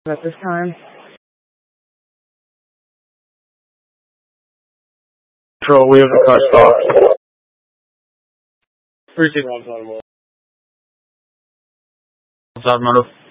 at this time. Control, we have a car stopped. Appreciate Rob's automotive. Automotive.